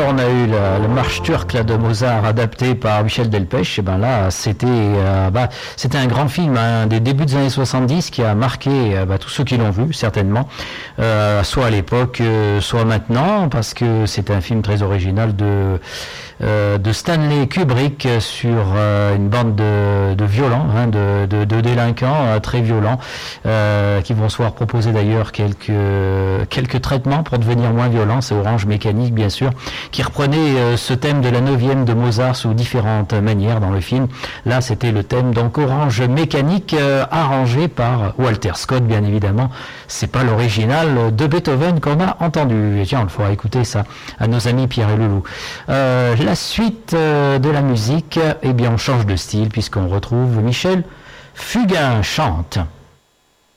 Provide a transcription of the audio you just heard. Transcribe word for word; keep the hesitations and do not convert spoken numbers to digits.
on a eu la, la marche turque là, de Mozart adaptée par Michel Delpech. Et ben là, c'était, euh, bah, c'était un grand film hein, des débuts des années soixante-dix qui a marqué euh, bah, tous ceux qui l'ont vu, certainement, euh, soit à l'époque, euh, soit maintenant, parce que c'est un film très original de, euh, de Stanley Kubrick sur euh, une bande de, de violents, hein, de, de, de délinquants euh, très violents, euh, qui vont se voir proposer d'ailleurs quelques, quelques traitements pour devenir moins violents. C'est Orange Mécanique, bien sûr, qui reprenait euh, ce thème de la neuvième de Mozart sous différentes manières dans le film. Là, c'était le thème donc Orange Mécanique, euh, arrangé par Walter Scott, bien évidemment. C'est pas l'original de Beethoven qu'on a entendu. Et tiens, on le fera écouter ça à nos amis Pierre et Loulou. Euh, la suite euh, de la musique, eh bien, on change de style puisqu'on retrouve Michel Fugain chante.